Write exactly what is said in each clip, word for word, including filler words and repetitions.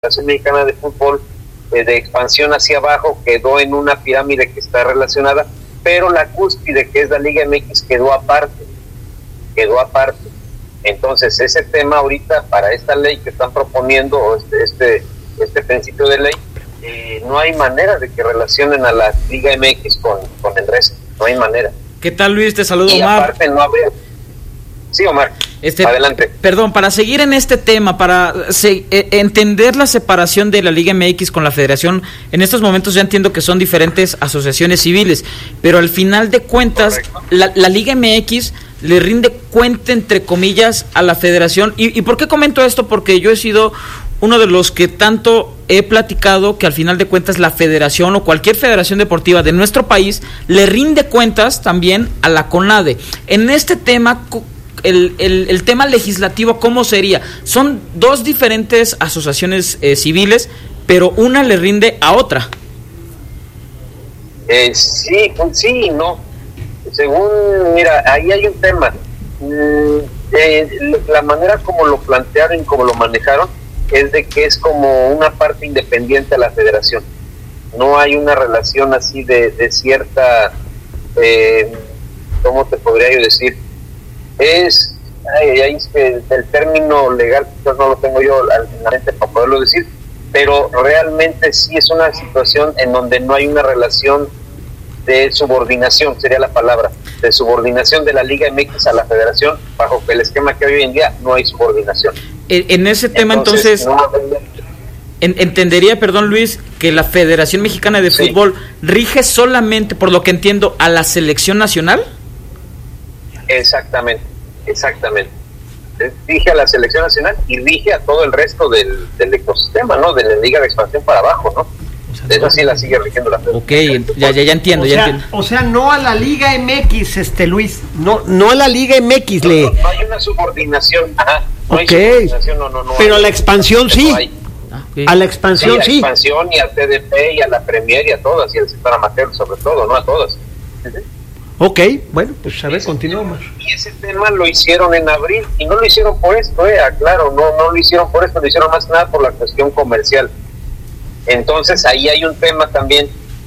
Federación Mexicana de Fútbol eh, de expansión hacia abajo quedó en una pirámide que está relacionada, pero la cúspide, que es la Liga M X, quedó aparte, quedó aparte. Entonces ese tema ahorita para esta ley que están proponiendo, o este, este, este principio de ley, eh, no hay manera de que relacionen a la Liga M X con, con el resto, no hay manera. ¿Qué tal, Luis? Te saludo, y Omar. Aparte no habría... Sí, Omar, este, adelante. Perdón, para seguir en este tema, para se, eh, entender la separación de la Liga M X con la Federación, en estos momentos ya entiendo que son diferentes asociaciones civiles, pero al final de cuentas, la, la Liga M X le rinde cuenta, entre comillas, a la Federación. ¿Y, y por qué comento esto? Porque yo he sido uno de los que tanto he platicado que al final de cuentas la Federación o cualquier federación deportiva de nuestro país le rinde cuentas también a la CONADE. En este tema... El, el, el tema legislativo, ¿cómo sería? Son dos diferentes asociaciones eh, civiles, pero una le rinde a otra. Eh, sí, sí y no. Según, mira, ahí hay un tema. Mm, eh, la manera como lo plantearon y como lo manejaron es de que es como una parte independiente a la federación. No hay una relación así de, de cierta, eh, ¿cómo te podría yo decir? Es, ay, ay, es que el término legal quizás no lo tengo yo en la mente para poderlo decir, pero realmente sí es una situación en donde no hay una relación de subordinación, sería la palabra, de subordinación de la Liga M X a la Federación, bajo el esquema que hay hoy en día no hay subordinación. En, en ese tema entonces, entonces no, en, entendería, perdón Luis, que la Federación Mexicana de sí. Fútbol rige solamente, por lo que entiendo, a la selección nacional. Exactamente, exactamente. Rige a la selección nacional y rige a todo el resto del, del ecosistema, ¿no? De la Liga de Expansión para abajo, ¿no? O sea, eso sí la sigue rigiendo la Federación. Ok, ya, ya, ya entiendo, o ya sea, entiendo. O sea, no a la Liga M X, este Luis, no, no a la Liga M X, no, le. No, no hay una subordinación, ajá. No okay. hay subordinación, no, no, no. Pero hay, a la expansión sí. No ah, okay. A la expansión sí. sí. A la expansión y al T D P y a la Premier y a todas, y al sector amateur sobre todo, no a todas. Ok, bueno, pues a ver, continuamos. Y ese tema lo hicieron en abril, y no lo hicieron por esto, eh, aclaro, no, no lo hicieron por esto, lo hicieron más que nada por la cuestión comercial. Entonces ahí hay un tema también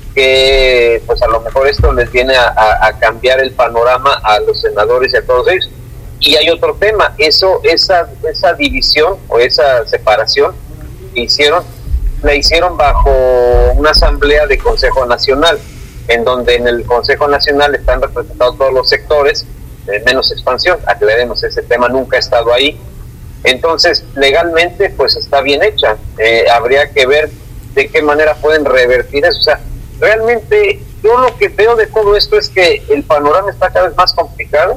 que pues a lo mejor esto les viene a, a, a cambiar el panorama a los senadores y a todos ellos. Y hay otro tema, eso, esa, esa división o esa separación que hicieron, la hicieron bajo una asamblea de Consejo Nacional, en donde en el Consejo Nacional están representados todos los sectores, eh, menos expansión, aclaremos, ese tema nunca ha estado ahí. Entonces, legalmente, pues está bien hecha. Eh, habría que ver de qué manera pueden revertir eso. O sea, realmente, yo lo que veo de todo esto es que el panorama está cada vez más complicado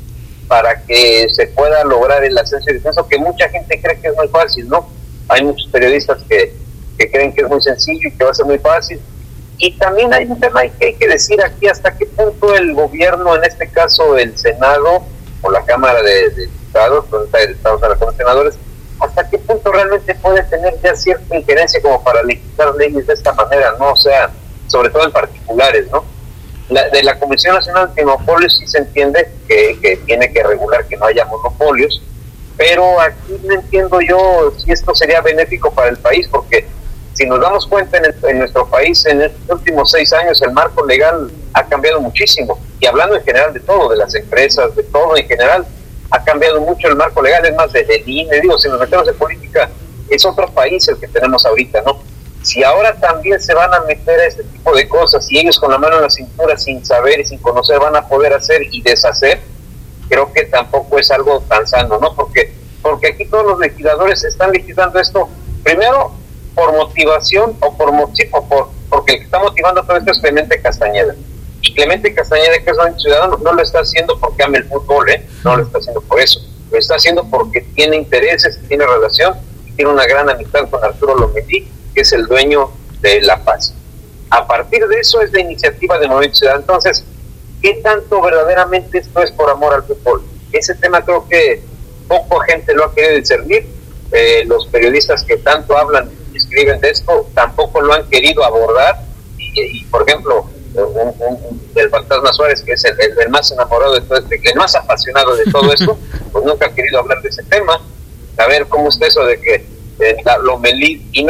para que se pueda lograr el ascenso y descenso, que mucha gente cree que es muy fácil, ¿no? Hay muchos periodistas que, que creen que es muy sencillo y que va a ser muy fácil. Y también hay un tema que hay que decir aquí, hasta qué punto el gobierno, en este caso el Senado o la Cámara de, de Diputados, donde estamos a los senadores, hasta qué punto realmente puede tener ya cierta injerencia como para legislar leyes de esta manera, ¿no? O sea, sobre todo en particulares, ¿no? La, de la Comisión Nacional Antimonopolios sí se entiende que, que tiene que regular que no haya monopolios, pero aquí no entiendo yo si esto sería benéfico para el país, porque si nos damos cuenta en, el, en nuestro país, en estos últimos seis años el marco legal ha cambiado muchísimo, y hablando en general de todo, de las empresas, de todo en general, ha cambiado mucho el marco legal, es más, de, de I N E, digo, si nos metemos en política, es otro país el que tenemos ahorita, ¿no? Si ahora también se van a meter a este tipo de cosas, y ellos con la mano en la cintura, sin saber y sin conocer, van a poder hacer y deshacer, creo que tampoco es algo tan sano, ¿no? Porque, porque aquí todos los legisladores están legislando esto, primero, por motivación o por motivo, por, porque el que está motivando todo esto es Clemente Castañeda. Y Clemente Castañeda, que es un ciudadano, no lo está haciendo porque ama el fútbol, ¿eh? No lo está haciendo por eso. Lo está haciendo porque tiene intereses, tiene relación, y tiene una gran amistad con Arturo Lomelí, que es el dueño de La Paz. A partir de eso es la iniciativa de Movimiento Ciudadano. Entonces, ¿qué tanto verdaderamente esto es por amor al fútbol? Ese tema creo que poca gente lo ha querido discernir. Eh, los periodistas que tanto hablan escriben de esto tampoco lo han querido abordar, y, y por ejemplo un, un, un, el Fantasma Suárez, que es el, el, el más enamorado de todo esto, el más apasionado de todo esto, pues nunca ha querido hablar de ese tema. A ver cómo está eso de que eh, la Lomelí, y no